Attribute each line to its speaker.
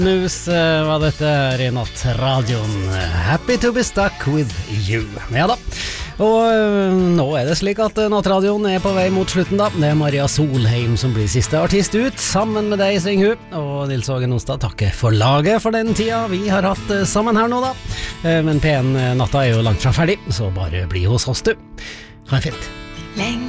Speaker 1: News var dette her I nattradioen. Happy to be stuck with you. Ja da. Og nå det slik at nattradioen på vei mot slutten da. Det Maria Solheim som blir siste artist ut, sammen med deg, syng hun. Og Nils Åge Nonstad takker for laget for den tida vi har hatt sammen her nå da. Men P1 natta jo langt fra ferdig, så bare bli hos oss du. Ha det fint.